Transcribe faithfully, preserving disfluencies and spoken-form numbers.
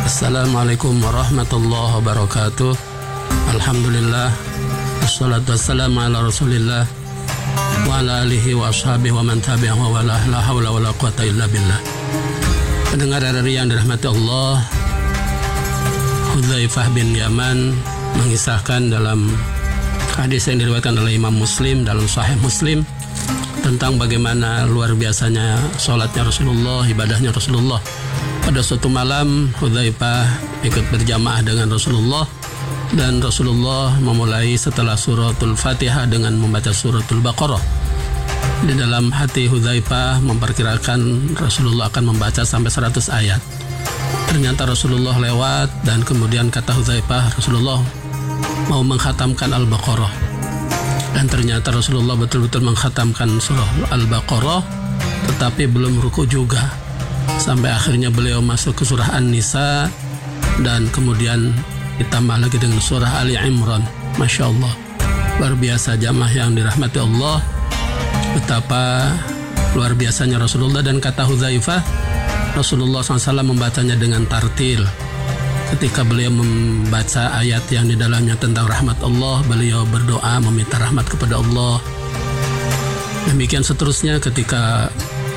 Assalamualaikum warahmatullahi wabarakatuh. Alhamdulillah, wassalatu wassalamu ala rasulillah wa ala alihi wa ashabihi wa man tabi'ahu wa la hawla wa la quwata illa billah. Pendengar R R I yang dirahmati Allah, Hudzaifah bin Yaman mengisahkan dalam hadis yang diriwayatkan oleh Imam Muslim dalam Sahih Muslim tentang bagaimana luar biasanya sholatnya Rasulullah, ibadahnya Rasulullah. Pada suatu malam Hudzaifah ikut berjamaah dengan Rasulullah, dan Rasulullah memulai setelah suratul Fatihah dengan membaca suratul Baqarah. Di dalam hati Hudzaifah memperkirakan Rasulullah akan membaca sampai seratus ayat. Ternyata Rasulullah lewat, dan kemudian kata Hudzaifah, Rasulullah mau mengkhatamkan Al-Baqarah. Dan ternyata Rasulullah betul-betul mengkhatamkan surah Al-Baqarah, tetapi belum ruku juga. Sampai akhirnya beliau masuk ke surah An-Nisa, dan kemudian ditambah lagi dengan surah Ali Imran. Masya Allah, luar biasa jamaah yang dirahmati Allah. Betapa luar biasanya Rasulullah. Dan kata Hudzaifah, Rasulullah shallallahu alaihi wasallam membacanya dengan tartil. Ketika beliau membaca ayat yang di dalamnya tentang rahmat Allah, beliau berdoa meminta rahmat kepada Allah. Demikian seterusnya ketika